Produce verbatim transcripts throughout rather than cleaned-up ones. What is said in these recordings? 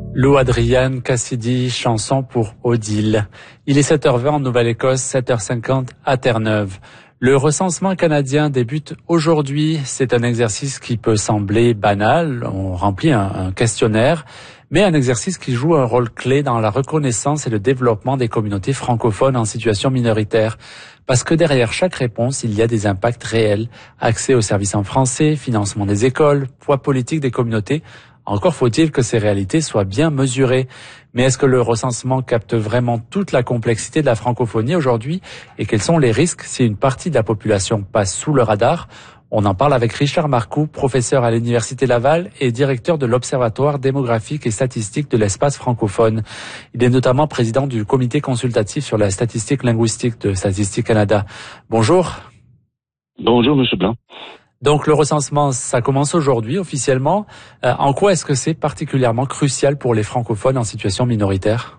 Lou Adrian Cassidy, chanson pour Odile. Il est sept heures vingt en Nouvelle-Écosse, sept heures cinquante à Terre-Neuve. Le recensement canadien débute aujourd'hui. C'est un exercice qui peut sembler banal. On remplit un, un questionnaire, mais un exercice qui joue un rôle clé dans la reconnaissance et le développement des communautés francophones en situation minoritaire. Parce que derrière chaque réponse, il y a des impacts réels. Accès aux services en français, financement des écoles, poids politique des communautés. Encore faut-il que ces réalités soient bien mesurées. Mais est-ce que le recensement capte vraiment toute la complexité de la francophonie aujourd'hui? Et quels sont les risques si une partie de la population passe sous le radar? On en parle avec Richard Marcoux, professeur à l'Université Laval et directeur de l'Observatoire démographique et statistique de l'espace francophone. Il est notamment président du comité consultatif sur la statistique linguistique de Statistique Canada. Bonjour. Bonjour, M. Blanc. Donc le recensement, ça commence aujourd'hui officiellement. Euh, en quoi est-ce que c'est particulièrement crucial pour les francophones en situation minoritaire?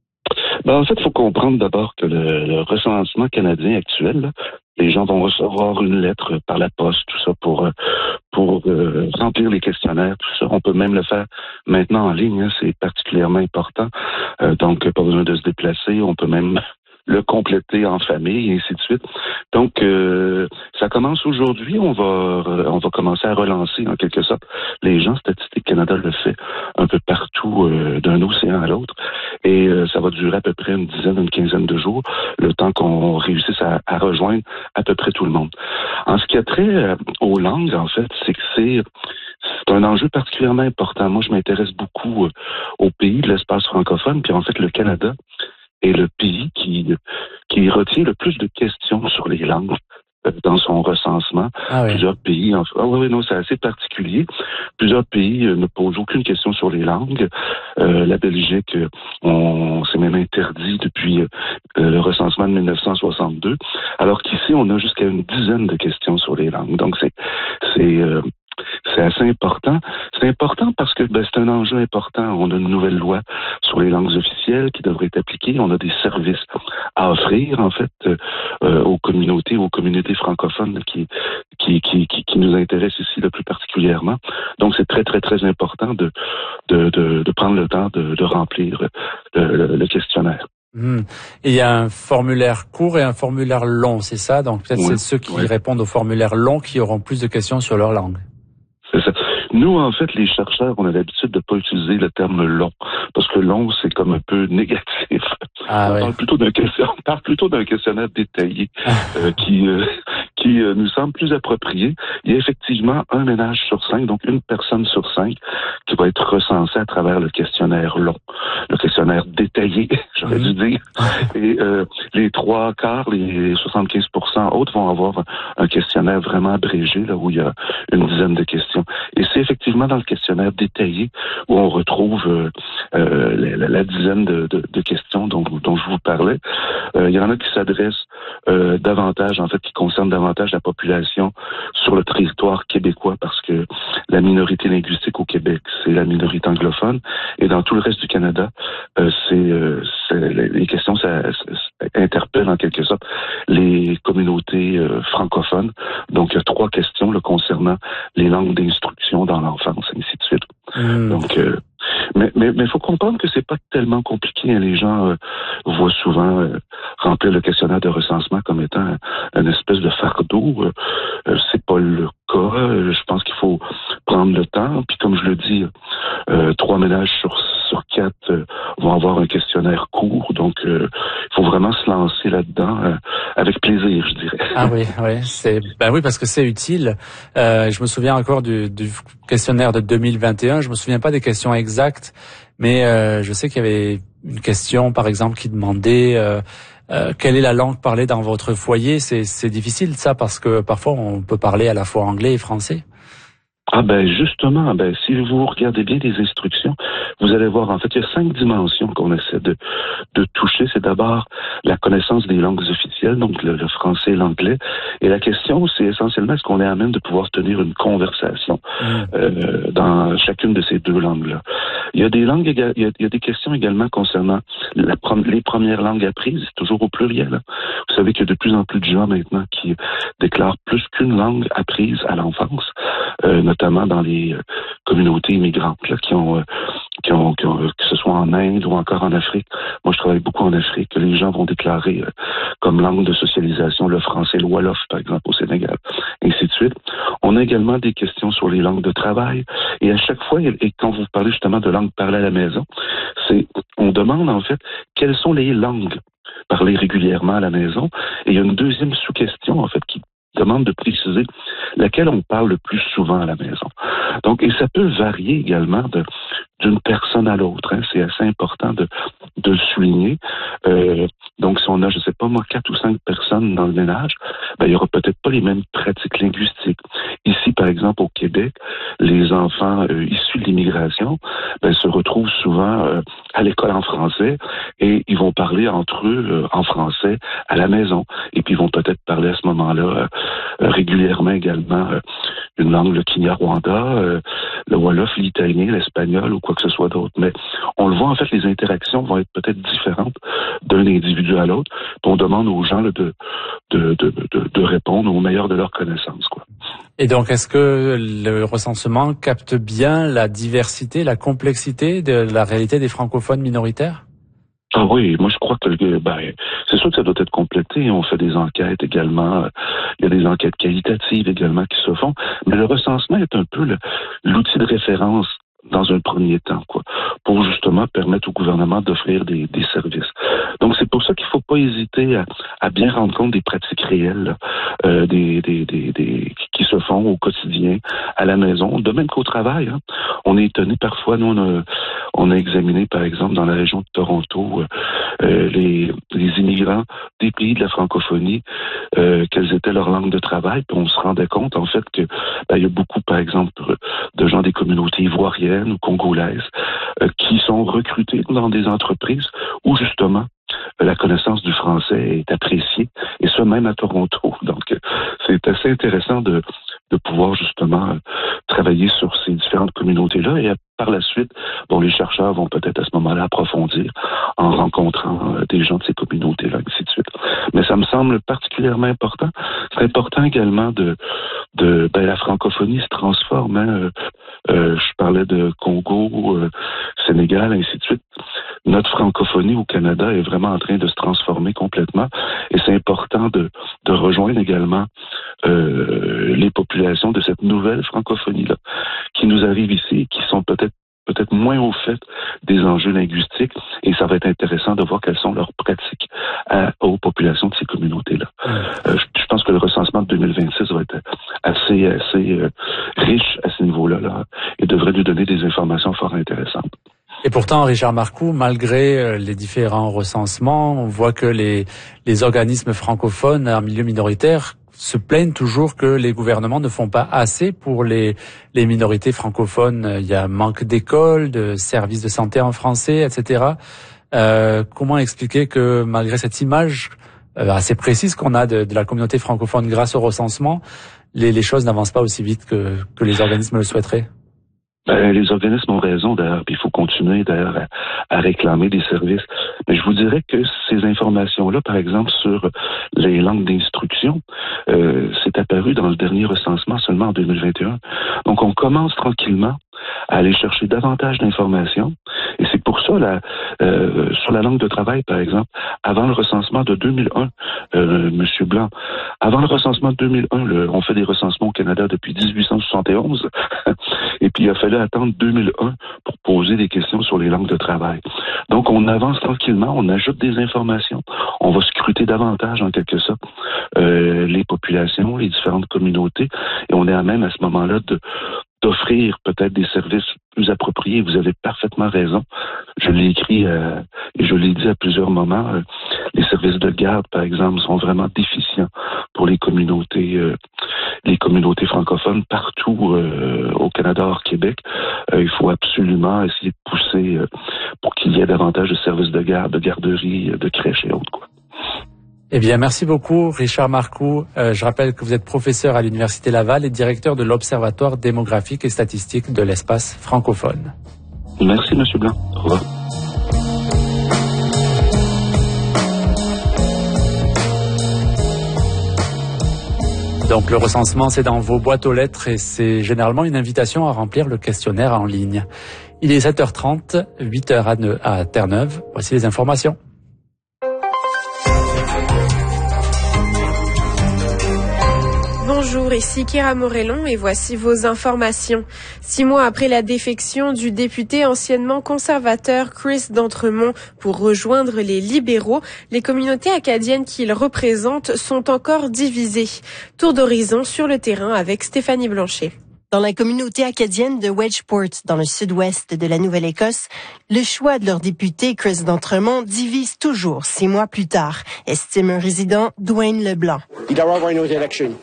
Ben, en fait, il faut comprendre d'abord que le, le recensement canadien actuel, là, les gens vont recevoir une lettre par la poste, tout ça, pour pour euh, remplir les questionnaires, tout ça. On peut même le faire maintenant en ligne, hein, c'est particulièrement important. Euh, donc, pas besoin de se déplacer, on peut même le compléter en famille, et ainsi de suite. Donc, euh, ça commence aujourd'hui. On va on va commencer à relancer, en quelque sorte. Les gens, Statistique Canada le fait un peu partout, euh, d'un océan à l'autre. Et euh, ça va durer à peu près une dizaine, une quinzaine de jours, le temps qu'on réussisse à, à rejoindre à peu près tout le monde. En ce qui a trait euh, aux langues, en fait, c'est que c'est c'est un enjeu particulièrement important. Moi, je m'intéresse beaucoup euh, aux pays de l'espace francophone, puis en fait, le Canada est le pays qui qui retient le plus de questions sur les langues euh, dans son recensement. Ah oui. Plusieurs pays, en... ah oui, oui, non, c'est assez particulier. Plusieurs pays euh, ne posent aucune question sur les langues. Euh, la Belgique, on s'est même interdit depuis euh, le recensement de dix-neuf cent soixante-deux, alors qu'ici, on a jusqu'à une dizaine de questions sur les langues. Donc, c'est c'est euh, C'est assez important. C'est important parce que ben, c'est un enjeu important. On a une nouvelle loi sur les langues officielles qui devrait être appliquée. On a des services à offrir, en fait, euh, aux communautés, aux communautés francophones qui, qui, qui, qui, qui nous intéressent ici le plus particulièrement. Donc, c'est très, très, très important de, de, de, de prendre le temps de, de remplir le, le, le questionnaire. Mmh. Et il y a un formulaire court et un formulaire long, c'est ça? Donc, peut-être oui, c'est ceux qui oui. répondent au formulaire long qui auront plus de questions sur leur langue. C'est ça. Nous, en fait, les chercheurs, on a l'habitude de pas utiliser le terme long, parce que long, c'est comme un peu négatif. Ah, on, oui. parle plutôt d'un question, on parle plutôt d'un questionnaire détaillé euh, qui euh, qui euh, nous semble plus approprié. Il y a effectivement un ménage sur cinq, donc une personne sur cinq, qui va être recensée à travers le questionnaire long, le questionnaire détaillé, j'aurais mmh. dû dire. Et euh, les trois quarts, les soixante-quinze pour cent autres vont avoir un, un questionnaire vraiment abrégé, là où il y a une dizaine de questions. Et c'est effectivement dans le questionnaire détaillé où on retrouve euh, euh, la, la dizaine de, de, de questions dont, dont je vous parlais. Euh, il y en a qui s'adressent euh, davantage, en fait, qui concernent davantage la population sur le territoire québécois, parce que la minorité linguistique au Québec, c'est la minorité anglophone, et dans tout le reste du Canada, euh, c'est, euh, c'est les questions ça, ça interpellent en quelque sorte les communautés euh, francophones. Donc, il y a trois questions là, concernant les langues d'instruction dans l'enfance, et ainsi de suite. Mmh. Donc, euh, mais mais mais faut comprendre que c'est pas tellement compliqué. Hein. Les gens euh, voient souvent euh, remplir le questionnaire de recensement comme étant un, une espèce de fardeau. Euh, euh, c'est pas le cas. Euh, je pense qu'il faut prendre le temps. Puis comme je le dis, euh, trois ménages sur sur quatre euh, vont avoir un questionnaire court. Donc, il euh, faut vraiment se lancer là-dedans euh, avec plaisir, je dirais. Ah oui, oui, c'est ben oui parce que c'est utile. Euh, je me souviens encore du, du questionnaire de deux mille vingt et un. Je me souviens pas des questions exactes, mais euh, je sais qu'il y avait une question, par exemple, qui demandait euh, euh, quelle est la langue parlée dans votre foyer. C'est c'est difficile ça parce que parfois on peut parler à la fois anglais et français. Ah ben justement, ben si vous regardez bien les instructions, vous allez voir, en fait, il y a cinq dimensions qu'on essaie de, de toucher. C'est d'abord la connaissance des langues officielles, donc le, le français et l'anglais. Et la question, c'est essentiellement est-ce qu'on est à même de pouvoir tenir une conversation mmh. euh, dans chacune de ces deux langues-là. Il y a des langues, il y a, il y a des questions également concernant la, les premières langues apprises, c'est toujours au pluriel. Vous savez qu'il y a de plus en plus de gens maintenant qui déclarent plus qu'une langue apprise à l'enfance, euh, notamment dans les euh, communautés immigrantes là, qui ont euh, qui qui ont, qui ont, que ce soit en Inde ou encore en Afrique. Moi, je travaille beaucoup en Afrique, que les gens vont déclarer euh, comme langue de socialisation le français, le Wolof, par exemple, au Sénégal, ainsi de suite. On a également des questions sur les langues de travail. Et à chaque fois, et quand vous parlez justement de langue parlée à la maison, c'est, on demande en fait quelles sont les langues parlées régulièrement à la maison. Et il y a une deuxième sous-question, en fait, qui demande de préciser laquelle on parle le plus souvent à la maison. Donc, et ça peut varier également de, d'une personne à l'autre. Hein. C'est assez important de, de le souligner. Euh, donc, si on a, je sais pas moi, quatre ou cinq personnes dans le ménage, ben, il y aura peut-être pas les mêmes pratiques linguistiques. Ici, par exemple, au Québec, les enfants euh, issus de l'immigration ben, se retrouvent souvent euh, à l'école en français et ils vont parler entre eux euh, en français à la maison. Et puis, ils vont peut-être parler à ce moment-là euh, euh, régulièrement également euh, une langue, le Kinyarwanda, euh, le Wolof, l'italien, l'espagnol ou quoi que ce soit d'autre. Mais on le voit, en fait, les interactions vont être peut-être différentes d'un individu à l'autre. Puis on demande aux gens là, de, de, de, de, de répondre au meilleur de leurs connaissances, quoi. Et donc, est-ce que le recensement capte bien la diversité, la complexité de la réalité des francophones minoritaires? Ah oui, moi je crois que ben, c'est sûr que ça doit être complété. On fait des enquêtes également. Il y a des enquêtes qualitatives également qui se font. Mais le recensement est un peu le, l'outil de référence dans un premier temps, quoi, pour justement permettre au gouvernement d'offrir des, des services. Donc c'est pour ça qu'il faut pas hésiter à, à bien rendre compte des pratiques réelles, euh, des, des, des, des qui se font au quotidien, à la maison, de même qu'au travail. Hein. On est étonné parfois, nous on a, on a examiné par exemple dans la région de Toronto euh, les, les immigrants des pays de la francophonie, euh, quelles étaient leurs langues de travail, puis on se rendait compte en fait que ben, il y a beaucoup par exemple de gens des communautés ivoiriennes ou congolaises euh, qui sont recrutés dans des entreprises où justement euh, la connaissance du français est appréciée, et ce même à Toronto. Donc euh, c'est assez intéressant de, de pouvoir justement euh, travailler sur ces différentes communautés-là, et euh, par la suite, bon, les chercheurs vont peut-être à ce moment-là approfondir en rencontrant euh, des gens de ces communautés-là, ainsi de suite. Mais ça me semble particulièrement important. C'est important également de, de ben, la francophonie se transforme. Hein, euh, euh, je parlais de Congo, euh, Sénégal, ainsi de suite. Notre francophonie au Canada est vraiment en train de se transformer complètement, et c'est important de, de rejoindre également euh, les populations de cette nouvelle francophonie-là qui nous arrivent ici, qui sont peut-être peut-être moins au fait des enjeux linguistiques, et ça va être intéressant de voir quelles sont leurs pratiques à, aux populations de ces communautés-là. Euh, je, je pense que le recensement de deux mille vingt-six va être assez, assez euh, riche à ce niveau-là, là, et devrait nous donner des informations fort intéressantes. Et pourtant, Richard Marcoux, malgré les différents recensements, on voit que les, les organismes francophones en milieu minoritaire se plaignent toujours que les gouvernements ne font pas assez pour les, les minorités francophones. Il y a manque d'écoles, de services de santé en français, et cetera. Euh, comment expliquer que malgré cette image euh, assez précise qu'on a de, de la communauté francophone grâce au recensement, les, les choses n'avancent pas aussi vite que, que les organismes le souhaiteraient? Ben, les organismes ont raison d'ailleurs, puis il faut continuer d'ailleurs à, à réclamer des services. Mais je vous dirais que ces informations-là, par exemple sur les langues d'instruction, euh, c'est apparu dans le dernier recensement seulement en deux mille vingt et un. Donc on commence tranquillement à aller chercher davantage d'informations, et c'est pour ça, là, euh, sur la langue de travail, par exemple, avant le recensement de deux mille un, euh, Monsieur Blanc, avant le recensement de deux mille un, le, on fait des recensements au Canada depuis dix-huit cent soixante et onze, et puis il a fallu attendre deux mille un pour poser des questions sur les langues de travail. Donc on avance tranquillement, on ajoute des informations, on va scruter davantage en quelque sorte euh, les populations, les différentes communautés, et on est à même à ce moment-là de d'offrir peut-être des services plus appropriés. Vous avez parfaitement raison. Je l'ai écrit euh, et je l'ai dit à plusieurs moments. Euh, les services de garde, par exemple, sont vraiment déficients pour les communautés, euh, les communautés francophones partout euh, au Canada, hors Québec. Euh, il faut absolument essayer de pousser euh, pour qu'il y ait davantage de services de garde, de garderies, de crèches et autres, quoi. Eh bien, merci beaucoup, Richard Marcoux. Euh, je rappelle que vous êtes professeur à l'Université Laval et directeur de l'Observatoire démographique et statistique de l'espace francophone. Merci, Monsieur Blanc. Au revoir. Donc, le recensement, c'est dans vos boîtes aux lettres et c'est généralement une invitation à remplir le questionnaire en ligne. Il est sept heures trente, huit heures à Terre-Neuve. Voici les informations. Bonjour, ici Kira Morellon et voici vos informations. Six mois après la défection du député anciennement conservateur Chris d'Entremont pour rejoindre les libéraux, les communautés acadiennes qu'il représente sont encore divisées. Tour d'horizon sur le terrain avec Stéphanie Blanchet. Dans la communauté acadienne de Wedgeport, dans le sud-ouest de la Nouvelle-Écosse, le choix de leur député Chris d'Entremont divise toujours six mois plus tard, estime un résident, Dwayne Leblanc. Il doit y avoir une autre élection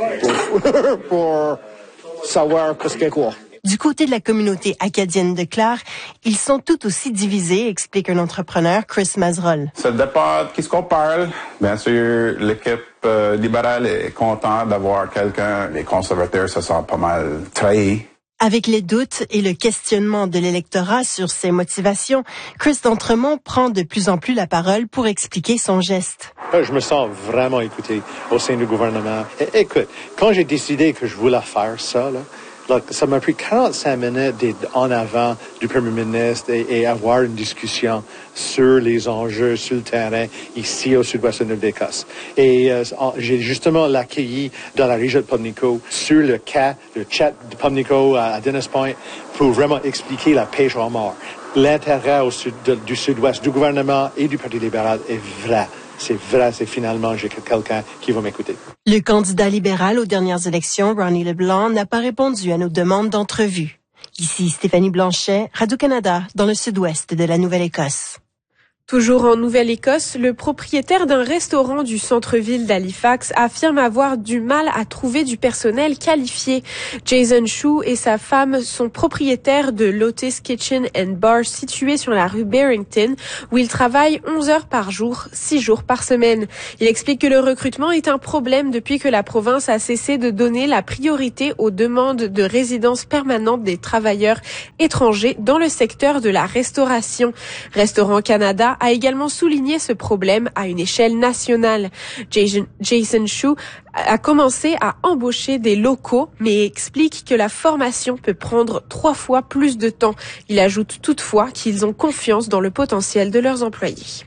pour, pour savoir qu'est-ce qu'il y a quoi. Du côté de la communauté acadienne de Clare, ils sont tout aussi divisés, explique un entrepreneur, Chris Mazerolle. Ça dépend de qui ce qu'on parle. Bien sûr, l'équipe euh, libérale est contente d'avoir quelqu'un. Les conservateurs se sentent pas mal trahis. Avec les doutes et le questionnement de l'électorat sur ses motivations, Chris d'Entremont prend de plus en plus la parole pour expliquer son geste. Je me sens vraiment écouté au sein du gouvernement. Et, écoute, quand j'ai décidé que je voulais faire ça, là, là, ça m'a pris quarante-cinq minutes d'être en avant du premier ministre et, et avoir une discussion sur les enjeux sur le terrain ici au sud-ouest de Nouvelle-Écosse. Et euh, j'ai justement l'accueilli dans la région de Pubnico sur le cas, le chat de Pubnico à, à Dennis Point pour vraiment expliquer la pêche en mort. L'intérêt au sud, de, du sud-ouest du gouvernement et du Parti libéral est vrai. C'est vrai, c'est finalement, j'ai quelqu'un qui va m'écouter. Le candidat libéral aux dernières élections, Ronnie Leblanc, n'a pas répondu à nos demandes d'entrevue. Ici Stéphanie Blanchet, Radio-Canada, dans le sud-ouest de la Nouvelle-Écosse. Toujours en Nouvelle-Écosse, le propriétaire d'un restaurant du centre-ville d'Halifax affirme avoir du mal à trouver du personnel qualifié. Jason Chou et sa femme sont propriétaires de Lotus Kitchen and Bar situé sur la rue Barrington, où ils travaillent onze heures par jour, six jours par semaine. Il explique que le recrutement est un problème depuis que la province a cessé de donner la priorité aux demandes de résidence permanente des travailleurs étrangers dans le secteur de la restauration. Restaurant Canada a également souligné ce problème à une échelle nationale. Jason, Jason Chou a commencé à embaucher des locaux, mais explique que la formation peut prendre trois fois plus de temps. Il ajoute toutefois qu'ils ont confiance dans le potentiel de leurs employés.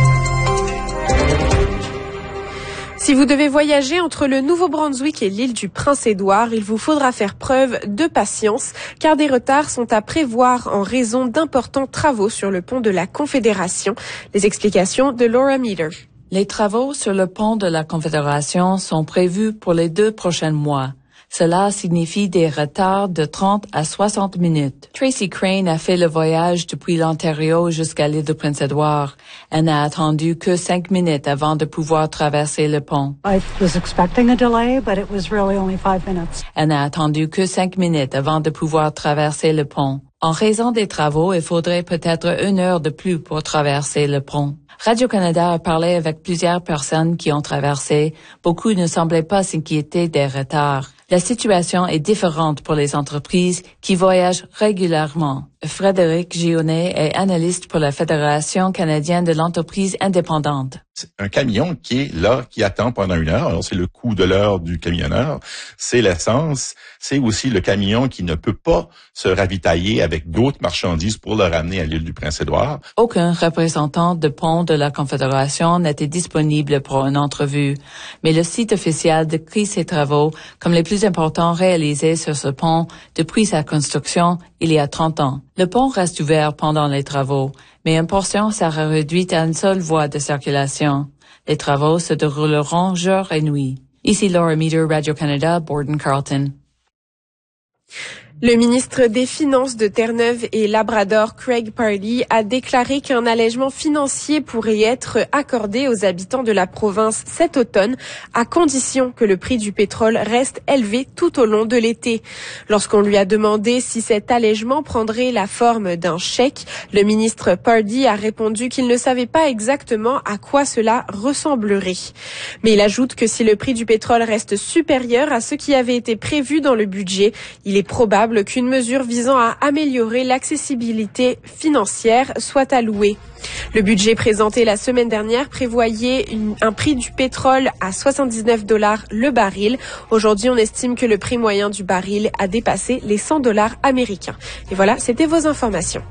Si vous devez voyager entre le Nouveau-Brunswick et l'île du Prince-Édouard, il vous faudra faire preuve de patience, car des retards sont à prévoir en raison d'importants travaux sur le pont de la Confédération. Les explications de Laura Meter. Les travaux sur le pont de la Confédération sont prévus pour les deux prochains mois. Cela signifie des retards de trente à soixante minutes. Tracy Crane a fait le voyage depuis l'Ontario jusqu'à l'île de Prince-Édouard. Elle n'a attendu que cinq minutes avant de pouvoir traverser le pont. I was expecting a delay, but it was really only five minutes. Elle n'a attendu que cinq minutes avant de pouvoir traverser le pont. En raison des travaux, il faudrait peut-être une heure de plus pour traverser le pont. Radio-Canada a parlé avec plusieurs personnes qui ont traversé. Beaucoup ne semblaient pas s'inquiéter des retards. La situation est différente pour les entreprises qui voyagent régulièrement. Frédéric Gionnet est analyste pour la Fédération canadienne de l'entreprise indépendante. C'est un camion qui est là, qui attend pendant une heure. Alors, c'est le coût de l'heure du camionneur. C'est l'essence. C'est aussi le camion qui ne peut pas se ravitailler avec d'autres marchandises pour le ramener à l'île du Prince-Édouard. Aucun représentant de pont de la Confédération n'était disponible pour une entrevue. Mais le site officiel décrit ces travaux comme les plus importants réalisés sur ce pont depuis sa construction il y a trente ans. Le pont reste ouvert pendant les travaux, mais une portion sera réduite à une seule voie de circulation. Les travaux se dérouleront jour et nuit. Ici Laura Meter, Radio-Canada, Borden-Carleton. Le ministre des Finances de Terre-Neuve et Labrador, Craig Pardy, a déclaré qu'un allègement financier pourrait être accordé aux habitants de la province cet automne, à condition que le prix du pétrole reste élevé tout au long de l'été. Lorsqu'on lui a demandé si cet allègement prendrait la forme d'un chèque, le ministre Pardy a répondu qu'il ne savait pas exactement à quoi cela ressemblerait. Mais il ajoute que si le prix du pétrole reste supérieur à ce qui avait été prévu dans le budget, il est probable probable qu'une mesure visant à améliorer l'accessibilité financière soit allouée. Le budget présenté la semaine dernière prévoyait une, un prix du pétrole à soixante-dix-neuf dollars le baril. Aujourd'hui, on estime que le prix moyen du baril a dépassé les cent dollars américains. Et voilà, c'était vos informations.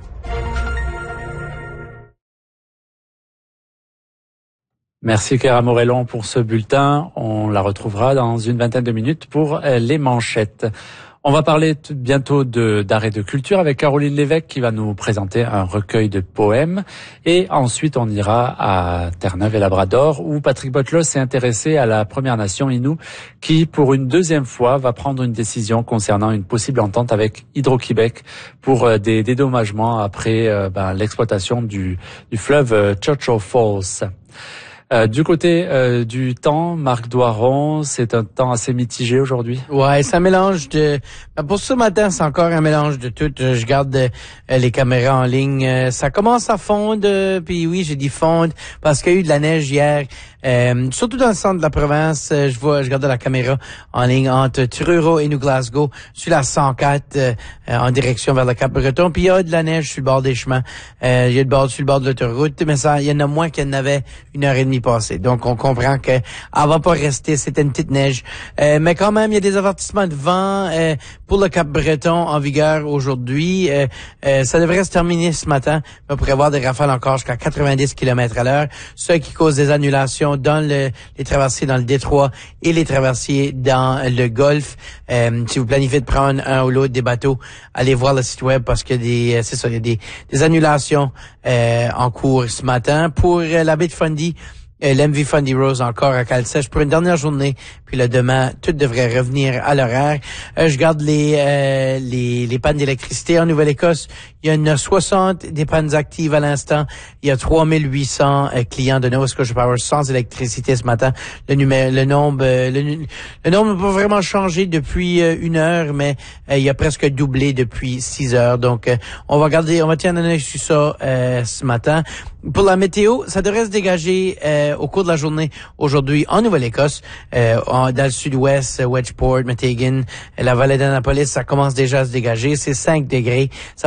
Merci Clara Morellon pour ce bulletin. On la retrouvera dans une vingtaine de minutes pour les manchettes. On va parler bientôt de, d'art et de culture avec Caroline Lévesque qui va nous présenter un recueil de poèmes. Et ensuite, on ira à Terre-Neuve et Labrador où Patrick Bottelos s'est intéressé à la Première Nation Innu qui, pour une deuxième fois, va prendre une décision concernant une possible entente avec Hydro-Québec pour des dédommagements après euh, ben, l'exploitation du, du fleuve euh, Churchill Falls. Euh, du côté euh, du temps, Marc Doiron, c'est un temps assez mitigé aujourd'hui. Ouais, c'est un mélange de... Pour ce matin, c'est encore un mélange de tout. Je garde euh, les caméras en ligne. Euh, ça commence à fondre, euh, puis oui, j'ai dit fondre, parce qu'il y a eu de la neige hier. Euh, surtout dans le centre de la province, euh, je vois, je garde la caméra en ligne entre Truro et New Glasgow, sur la cent quatre, euh, en direction vers le Cap-Breton. Puis il y a de la neige sur le bord des chemins. Euh, il y a de bord, sur le bord de l'autoroute, mais ça, il y en a moins qu'il y en avait une heure et demie passée. Donc, on comprend que elle va pas rester. C'était une petite neige. Euh, mais quand même, il y a des avertissements de vent euh, pour le Cap-Breton en vigueur aujourd'hui. Euh, euh, ça devrait se terminer ce matin. On pourrait avoir des rafales encore jusqu'à quatre-vingt-dix kilomètres à l'heure, ce qui cause des annulations dans le, les traversées dans le détroit et les traversées dans le Golfe. Euh, si vous planifiez de prendre un ou l'autre des bateaux, allez voir le site web parce que des, c'est ça, il y a des, des annulations euh, en cours ce matin. Pour euh, la baie de Fundy, Euh, l'M V Fundy Rose encore à Cale-Sèche pour une dernière journée. Puis le demain, tout devrait revenir à l'horaire. Euh, je garde les, euh, les les pannes d'électricité en Nouvelle-Écosse. Il y en a soixante des pannes actives à l'instant. Il y a trois mille huit cents euh, clients de Nova Scotia Power sans électricité ce matin. Le numéro, le nombre, euh, le, le nombre n'a pas vraiment changé depuis euh, une heure, mais euh, il a presque doublé depuis six heures. Donc, euh, on va garder, on va tenir un œil sur ça euh, ce matin. Pour la météo, ça devrait se dégager euh, au cours de la journée aujourd'hui en Nouvelle-Écosse, euh, en, dans le sud-ouest, Wedgeport, Metighan, la vallée d'Annapolis, ça commence déjà à se dégager. C'est cinq degrés. Ça